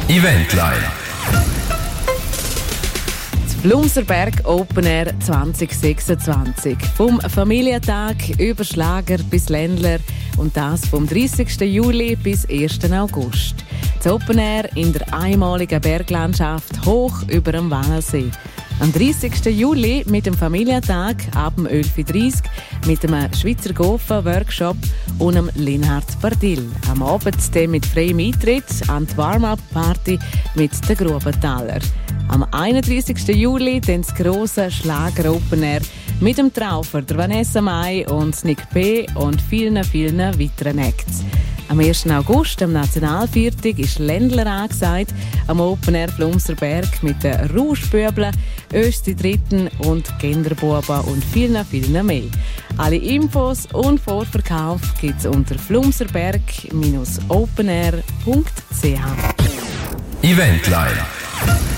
Eventline. Flumserberg Open Air 2026. Vom Familientag über Schlager bis Ländler und das vom 30. Juli bis 1. August. Das Open Air in der einmaligen Berglandschaft hoch über dem Wannensee. Am 30. Juli mit dem Familientag ab dem 11.30 Uhr mit dem Schweizer Gofen-Workshop und dem Linhard Bardil. Am Abend dann mit freiem Eintritt an die Warm-Up-Party mit den Grubenthaler. Am 31. Juli dann das grosse Schlager-Open Air mit dem Traufer, der Vanessa Mai und Nick P. und vielen weiteren Acts. Am 1. August, am Nationalviertag, ist Ländler angesagt, am Open Air Flumserberg mit den Rauschbübeln, Östi Dritten und Genderbuben und vielen mehr. Alle Infos und Vorverkauf gibt es unter flumserberg-openair.ch. Eventline.